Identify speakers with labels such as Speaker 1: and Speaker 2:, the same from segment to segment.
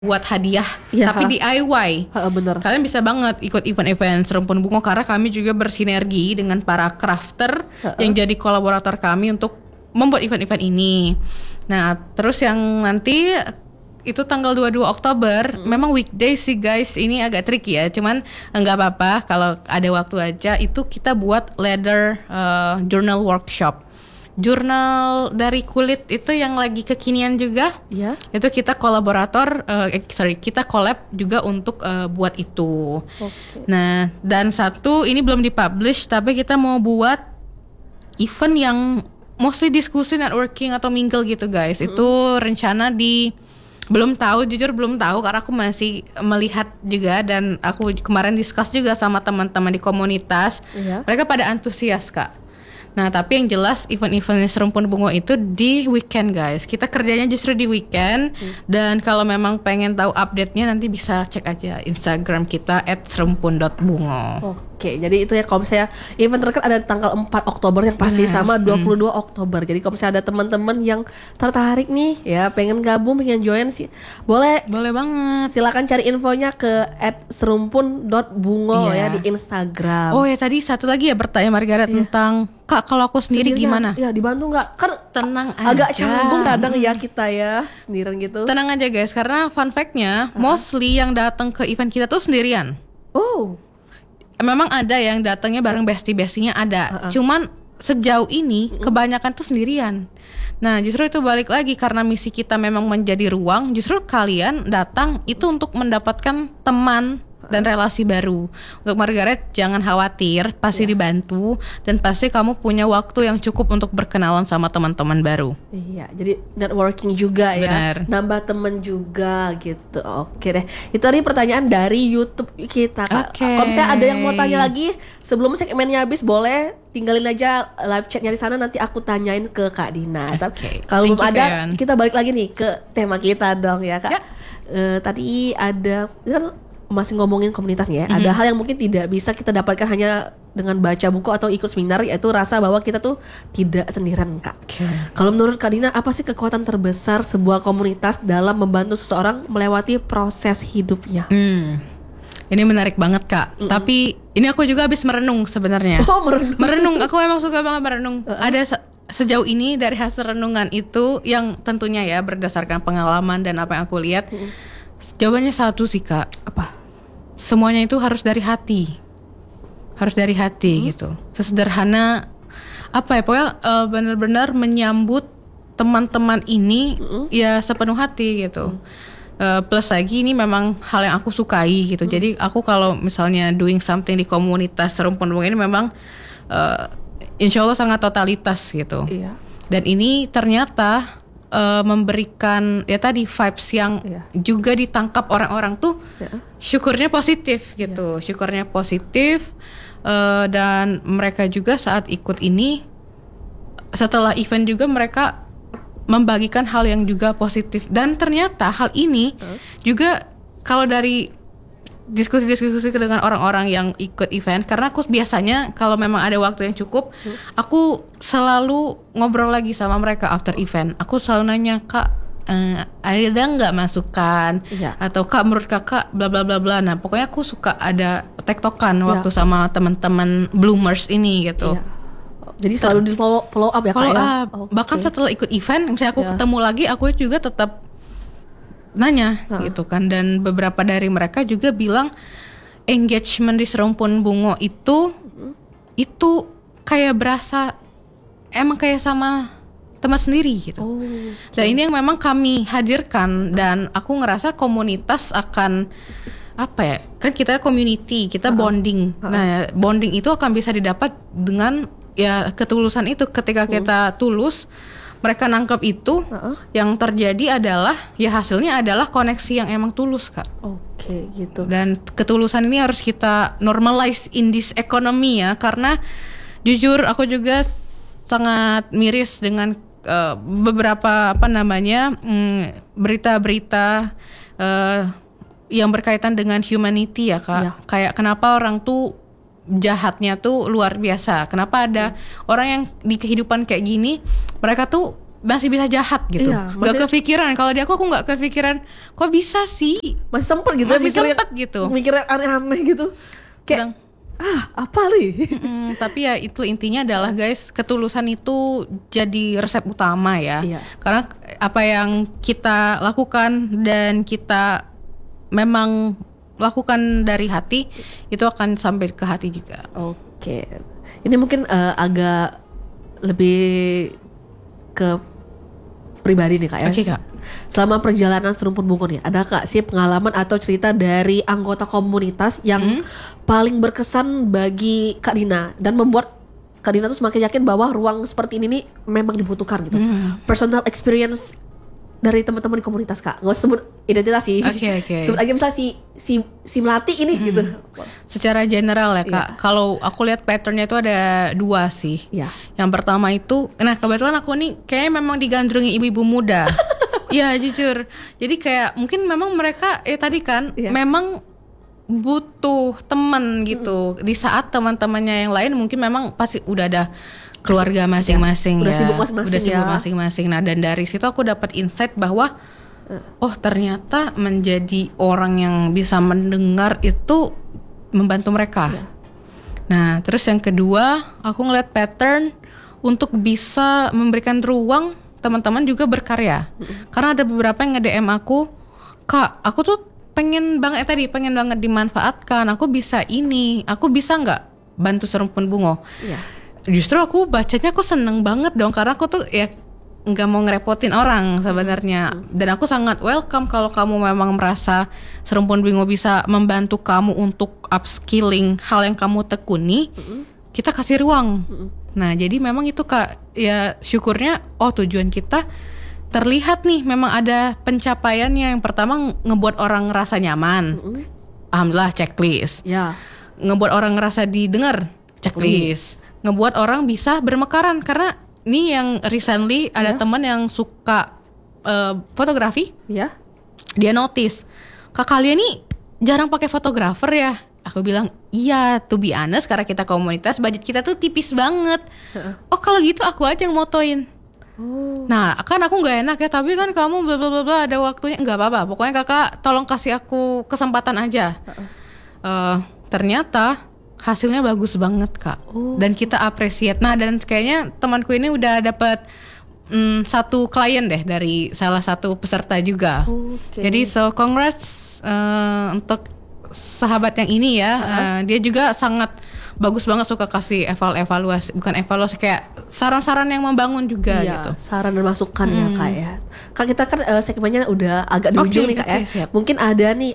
Speaker 1: buat hadiah,
Speaker 2: Iya,
Speaker 1: tapi DIY.
Speaker 2: bener.
Speaker 1: Kalian bisa banget ikut event-event Serumpun Bungo karena kami juga bersinergi dengan para crafter yang jadi kolaborator kami untuk membuat event-event ini. Nah, terus yang nanti itu tanggal 22 Oktober, memang weekday sih guys, ini agak tricky ya, cuman nggak apa-apa kalau ada waktu aja. Itu kita buat leather journal workshop. Jurnal dari kulit itu yang lagi kekinian juga.
Speaker 2: Iya.
Speaker 1: Itu kita kita collab juga untuk buat itu.
Speaker 2: Oke.
Speaker 1: Nah, dan satu ini belum dipublish tapi kita mau buat event yang mostly diskusi, networking atau mingle gitu guys. Itu rencana jujur belum tahu karena aku masih melihat juga, dan aku kemarin discuss juga sama teman-teman di komunitas.
Speaker 2: Iya.
Speaker 1: Mereka pada antusias Kak. Nah, tapi yang jelas event-eventnya Serumpun Bungo itu di weekend guys. Kita kerjanya justru di weekend. Dan kalau memang pengen tahu update-nya nanti bisa cek aja Instagram kita @serumpun.bungo.
Speaker 2: Oke, jadi itu ya, kalau misalnya event terdekat ada tanggal 4 Oktober yang pasti sama 22 Oktober. Jadi kalau misalnya ada teman-teman yang tertarik nih ya, pengen gabung, pengen join sih, boleh
Speaker 1: banget.
Speaker 2: Silakan cari infonya ke @serumpun.bungo ya di Instagram.
Speaker 1: Oh ya, tadi satu lagi ya bertanya Margaret tentang Kak, kalau aku sendiri gimana?
Speaker 2: Ya dibantu nggak? Kan
Speaker 1: tenang
Speaker 2: agak
Speaker 1: aja.
Speaker 2: canggung kadang ya kita ya sendirian gitu.
Speaker 1: Tenang aja guys, karena fun fact-nya mostly yang datang ke event kita tuh sendirian.
Speaker 2: Oh.
Speaker 1: Memang ada yang datangnya bareng bestie-bestinya ada. Cuman sejauh ini kebanyakan tuh sendirian. Nah, justru itu balik lagi karena misi kita memang menjadi ruang. Justru kalian datang itu untuk mendapatkan teman dan relasi baru. Untuk Margaret jangan khawatir, pasti dibantu dan pasti kamu punya waktu yang cukup untuk berkenalan sama teman-teman baru.
Speaker 2: Iya, jadi networking juga ya.
Speaker 1: Benar.
Speaker 2: Nambah temen juga gitu. Oke deh. Itu tadi pertanyaan dari YouTube kita, Kak.
Speaker 1: Oke.
Speaker 2: Kalau misalnya ada yang mau tanya lagi sebelum segmennya habis, boleh tinggalin aja live chatnya di sana, nanti aku tanyain ke Kak Dina. Tapi kalau belum ada, kita balik lagi nih ke tema kita dong ya, Kak. Tadi ada kan masih ngomongin komunitas nih ya. Ada hal yang mungkin tidak bisa kita dapatkan hanya dengan baca buku atau ikut seminar, yaitu rasa bahwa kita tuh tidak sendirian, Kak. Kalau menurut Kak Dina, apa sih kekuatan terbesar sebuah komunitas dalam membantu seseorang melewati proses hidupnya?
Speaker 1: Ini menarik banget Kak. Tapi ini aku juga habis merenung sebenarnya.
Speaker 2: Oh, merenung.
Speaker 1: Aku emang suka banget merenung. Ada sejauh ini dari hasil renungan itu yang tentunya ya berdasarkan pengalaman dan apa yang aku lihat. Jawabannya satu sih Kak.
Speaker 2: Apa?
Speaker 1: Semuanya itu harus dari hati. Harus dari hati gitu. Sesederhana apa ya, pokoknya benar-benar menyambut teman-teman ini ya sepenuh hati gitu. Plus lagi ini memang hal yang aku sukai gitu. Jadi aku kalau misalnya doing something di komunitas Serumpun Bungo ini memang insya Allah sangat totalitas gitu.
Speaker 2: Iya.
Speaker 1: Dan ini ternyata memberikan ya tadi vibes yang juga ditangkap orang-orang tuh syukurnya positif gitu. Syukurnya positif, dan mereka juga saat ikut ini setelah event juga mereka membagikan hal yang juga positif. Dan ternyata hal ini juga kalau dari diskusi-diskusi dengan orang-orang yang ikut event, karena aku biasanya kalau memang ada waktu yang cukup, aku selalu ngobrol lagi sama mereka after event. Aku selalu nanya, Kak, ada nggak masukan? Atau Kak, menurut Kakak bla bla bla bla. Nah, pokoknya aku suka ada tektokan waktu sama teman-teman bloomers ini gitu.
Speaker 2: Jadi selalu di follow up ya, Kak ya?
Speaker 1: Bahkan setelah ikut event, misalnya aku ketemu lagi, aku juga tetap nanya gitu kan. Dan beberapa dari mereka juga bilang engagement di Serumpun Bungo itu kayak berasa emang kayak sama teman sendiri gitu. Dan ini yang memang kami hadirkan, dan aku ngerasa komunitas akan apa ya, kan kita community, kita bonding. Nah, bonding itu akan bisa didapat dengan ya ketulusan itu. Ketika kita tulus, mereka nangkep itu, yang terjadi adalah ya hasilnya adalah koneksi yang emang tulus, Kak.
Speaker 2: Oke, gitu.
Speaker 1: Dan ketulusan ini harus kita normalize in this economy ya, karena jujur aku juga sangat miris dengan beberapa berita-berita yang berkaitan dengan humanity ya, Kak. Kayak kenapa orang tuh jahatnya tuh luar biasa. Kenapa ada orang yang di kehidupan kayak gini, mereka tuh masih bisa jahat gitu. Gak kepikiran. Kalau di aku gak kepikiran. Kok bisa sih?
Speaker 2: Masih sempet gitu.
Speaker 1: Masih sempet gitu.
Speaker 2: Mikirnya aneh-aneh gitu. Kayak apa nih?
Speaker 1: Tapi ya itu intinya adalah guys, ketulusan itu jadi resep utama ya. Karena apa yang kita lakukan dan kita memang lakukan dari hati, itu akan sampai ke hati juga.
Speaker 2: Oke. Ini mungkin agak lebih ke pribadi nih Kak ya.
Speaker 1: Oke Kak.
Speaker 2: Selama perjalanan Serumpun Bungo nih, ada Kak sih pengalaman atau cerita dari anggota komunitas yang paling berkesan bagi Kak Dina dan membuat Kak Dina tuh semakin yakin bahwa ruang seperti ini nih memang dibutuhkan gitu. Personal experience dari teman-teman di komunitas Kak. Nggak usah sebut identitas sih. Sebut aja misalnya si Melati ini gitu.
Speaker 1: Secara general ya Kak. Kalau aku lihat patternnya itu ada 2 sih. Yang pertama itu, nah kebetulan aku nih kayaknya memang digandrungi ibu-ibu muda. Iya jujur. Jadi kayak mungkin memang mereka tadi kan memang butuh teman gitu. Di saat teman-temannya yang lain mungkin memang pasti udah ada keluarga masing-masing
Speaker 2: udah
Speaker 1: ya.
Speaker 2: Sibuk masing-masing
Speaker 1: udah sibuk masing-masing. Nah dan dari situ aku dapat insight bahwa oh ternyata menjadi orang yang bisa mendengar itu membantu mereka. Nah terus yang kedua aku ngeliat pattern untuk bisa memberikan ruang teman-teman juga berkarya. Karena ada beberapa yang nge-DM aku, Kak aku tuh pengen banget dimanfaatkan, aku bisa ini, aku bisa nggak bantu Serumpun Bungo? Justru aku bacanya aku seneng banget dong, karena aku tuh ya nggak mau ngerepotin orang sebenarnya. Dan aku sangat welcome kalau kamu memang merasa Serumpun Bungo bisa membantu kamu untuk upskilling hal yang kamu tekuni, kita kasih ruang. Nah jadi memang itu Kak, ya syukurnya tujuan kita terlihat nih, memang ada pencapaiannya. Yang pertama ngebuat orang ngerasa nyaman, alhamdulillah checklist. Ngebuat orang ngerasa didengar, checklist. Ngebuat orang bisa bermekaran, karena ini yang recently ada teman yang suka fotografi. Dia notice, Kak kalian nih jarang pakai fotografer ya. Aku bilang iya, to be honest karena kita komunitas budget kita tuh tipis banget. Oh kalau gitu aku aja yang motoin. Nah kan aku nggak enak ya, tapi kan kamu bla bla bla ada waktunya. Nggak apa-apa, pokoknya kakak tolong kasih aku kesempatan aja. Ternyata hasilnya bagus banget Kak. Dan kita appreciate. Nah dan kayaknya temanku ini udah dapat satu klien deh dari salah satu peserta juga. Jadi so congrats untuk sahabat yang ini ya. Dia juga sangat bagus banget, suka kasih evaluasi, bukan evaluasi, kayak saran-saran yang membangun juga gitu.
Speaker 2: Saran dan masukan ya Kak ya. Kak kita kan segmennya udah agak di ujung nih Kak ya.
Speaker 1: Siap.
Speaker 2: Mungkin ada nih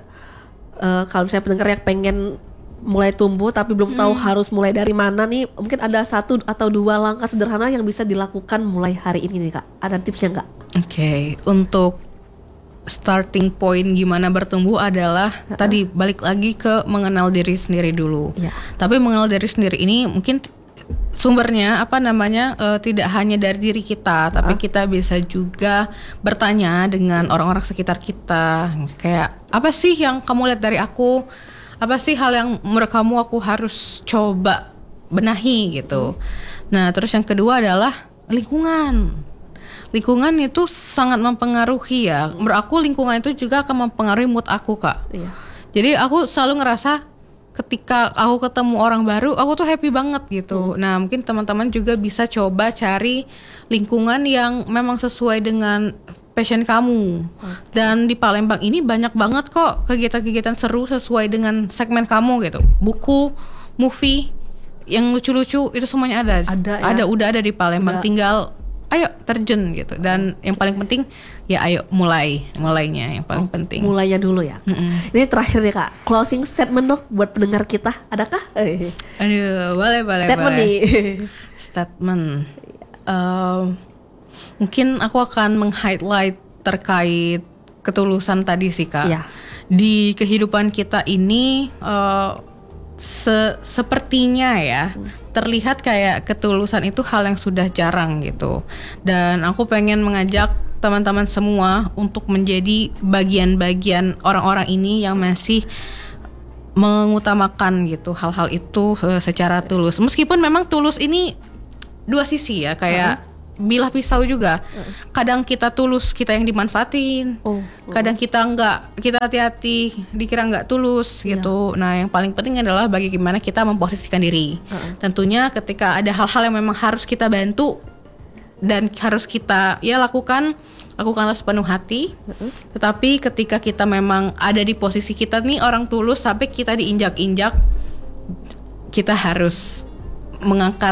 Speaker 2: kalau misalnya pendengar yang pengen mulai tumbuh tapi belum tahu harus mulai dari mana nih, mungkin ada 1 atau 2 langkah sederhana yang bisa dilakukan mulai hari ini nih Kak. Ada tipsnya nggak?
Speaker 1: Untuk starting point gimana bertumbuh adalah tadi balik lagi ke mengenal diri sendiri dulu. Tapi mengenal diri sendiri ini mungkin sumbernya tidak hanya dari diri kita, tapi kita bisa juga bertanya dengan orang-orang sekitar kita. Kayak apa sih yang kamu lihat dari aku? Apa sih hal yang menurut kamu aku harus coba benahi gitu. Nah terus yang kedua adalah lingkungan. Lingkungan itu sangat mempengaruhi ya. Menurut aku lingkungan itu juga akan mempengaruhi mood aku Kak. Jadi aku selalu ngerasa ketika aku ketemu orang baru, aku tuh happy banget gitu. Nah mungkin teman-teman juga bisa coba cari lingkungan yang memang sesuai dengan passion kamu. Dan di Palembang ini banyak banget kok kegiatan-kegiatan seru sesuai dengan segmen kamu gitu. Buku, movie, yang lucu-lucu itu semuanya ada. Udah ada di Palembang. Tinggal ayo terjun gitu. Dan yang paling penting ya ayo mulainya yang paling penting.
Speaker 2: Mulainya dulu ya. Ini terakhir ya Kak, closing statement dong buat pendengar kita. Adakah?
Speaker 1: Aduh, boleh.
Speaker 2: Statement nih.
Speaker 1: Statement. Mungkin aku akan meng-highlight terkait ketulusan tadi sih Kak. Di kehidupan kita ini sepertinya ya terlihat kayak ketulusan itu hal yang sudah jarang gitu. Dan aku pengen mengajak teman-teman semua untuk menjadi bagian-bagian orang-orang ini yang masih mengutamakan gitu hal-hal itu secara tulus. Meskipun memang tulus ini 2 sisi ya, kayak bilah pisau juga. Kadang kita tulus, kita yang dimanfaatin. Kadang kita enggak, kita hati-hati, dikira enggak tulus gitu. Nah, yang paling penting adalah bagaimana kita memposisikan diri. Tentunya ketika ada hal-hal yang memang harus kita bantu dan harus kita lakukanlah sepenuh hati. Tetapi ketika kita memang ada di posisi kita nih orang tulus sampai kita diinjak-injak, kita harus mengangkat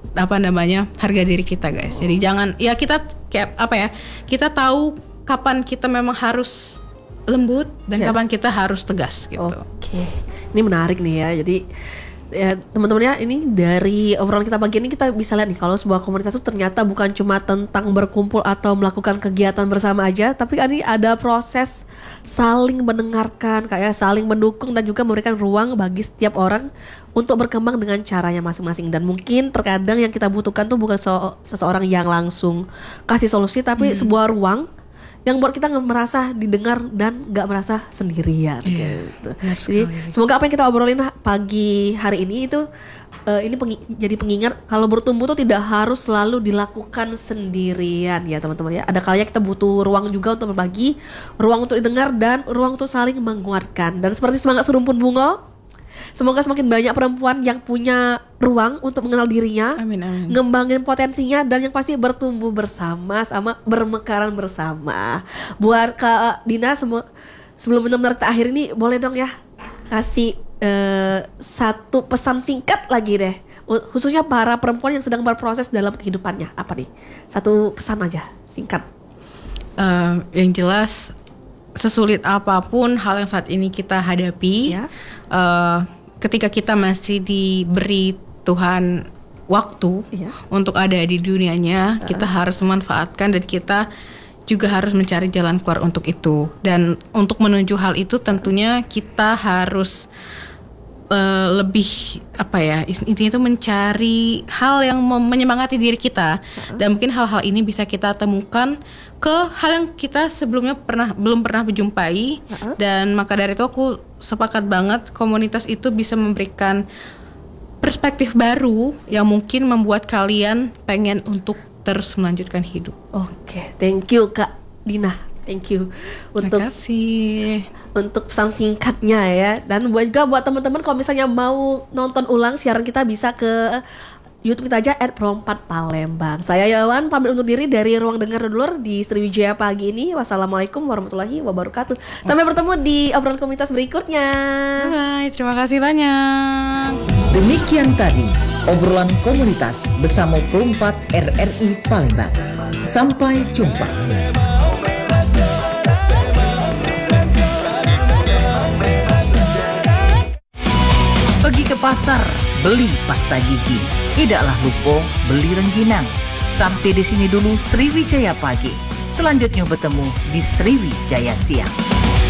Speaker 1: harga diri kita, guys. Jadi jangan, ya kita kita tahu kapan kita memang harus lembut dan kapan kita harus tegas gitu.
Speaker 2: Oke. Ini menarik nih ya. Jadi ya teman-teman ya, ini dari obrolan kita pagi ini kita bisa lihat nih kalau sebuah komunitas itu ternyata bukan cuma tentang berkumpul atau melakukan kegiatan bersama aja, tapi ini ada proses saling mendengarkan, kayak saling mendukung dan juga memberikan ruang bagi setiap orang untuk berkembang dengan caranya masing-masing. Dan mungkin terkadang yang kita butuhkan tuh bukan seseorang yang langsung kasih solusi, tapi sebuah ruang yang buat kita merasa didengar dan gak merasa sendirian gitu. Jadi semoga apa yang kita obrolin pagi hari ini itu ini jadi pengingat kalau bertumbuh tuh tidak harus selalu dilakukan sendirian ya teman-teman ya. Ada kalanya kita butuh ruang juga untuk berbagi, ruang untuk didengar dan ruang untuk saling menguatkan. Dan seperti semangat serumpun bunga, semoga semakin banyak perempuan yang punya ruang untuk mengenal dirinya, ngembangin potensinya, dan yang pasti bertumbuh bersama, sama bermekaran bersama. Buat Kak Dina, sebelum benar-benar kita akhir ini, boleh dong ya kasih satu pesan singkat lagi deh, khususnya para perempuan yang sedang berproses dalam kehidupannya. Apa nih? Satu pesan aja, singkat.
Speaker 1: Yang jelas, sesulit apapun hal yang saat ini kita hadapi, ketika kita masih diberi Tuhan waktu untuk ada di dunianya, kita harus memanfaatkan dan kita juga harus mencari jalan keluar untuk itu. Dan untuk menuju hal itu tentunya kita harus lebih intinya itu mencari hal yang menyemangati diri kita, dan mungkin hal-hal ini bisa kita temukan ke hal yang kita sebelumnya belum pernah berjumpai. Dan maka dari itu aku sepakat banget komunitas itu bisa memberikan perspektif baru yang mungkin membuat kalian pengen untuk terus melanjutkan hidup.
Speaker 2: Oke, thank you Kak Dina. Thank you untuk pesan singkatnya ya. Dan juga buat teman-teman kalau misalnya mau nonton ulang siaran kita bisa ke YouTube kita aja @Pro4 Palembang. Saya Yawan pamit undur diri dari Ruang Dengar Dulur di Sriwijaya pagi ini. Wassalamualaikum warahmatullahi wabarakatuh. Sampai bertemu di obrolan komunitas berikutnya.
Speaker 1: Bye, terima kasih banyak.
Speaker 3: Demikian tadi obrolan komunitas bersama Pro4 RRI Palembang. Sampai jumpa. Pergi ke pasar, beli pasta gigi. Tidaklah lupa beli rengginang. Sampai di sini dulu Sriwijaya pagi. Selanjutnya bertemu di Sriwijaya siang.